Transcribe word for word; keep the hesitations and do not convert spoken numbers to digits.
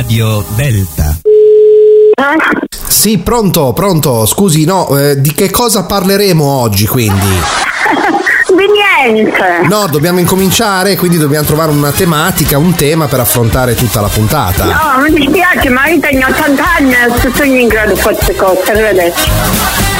Radio Delta. Eh? Sì, pronto, pronto, scusi, no, eh, di che cosa parleremo oggi quindi? Di niente. No, dobbiamo incominciare, quindi dobbiamo trovare una tematica, un tema per affrontare tutta la puntata. No, mi dispiace, ma io tengo ottanta anni e sono in grado di queste cose, arrivederci.